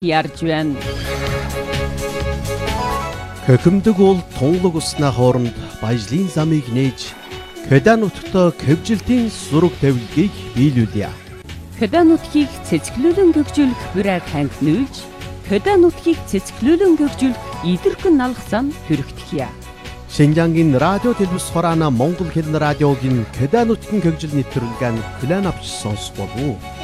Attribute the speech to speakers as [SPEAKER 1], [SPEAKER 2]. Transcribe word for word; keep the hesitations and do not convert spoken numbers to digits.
[SPEAKER 1] ярьж байна.
[SPEAKER 2] Хөхөмдөг бол тунлаг уснаа хооронд баяжлын замыг нээж Кёда нутагт кевжилтийн зураг тавилгыг биелүүлье.
[SPEAKER 1] Кёда нутгийг цэцгэлүүлэн гөгжүүлэх бүрээр хангинуулж, Кёда нутгийг цэцгэлүүлэн гөгжүүлэх идэрхэн налх зам хүрэгдэхье.
[SPEAKER 2] Шинжангийн радио телевиз хураана Монгол хэлний радиогийн Кёда нутгийн гөгжил нэвтрүүлгийг хүлээн авч сонсох болов уу?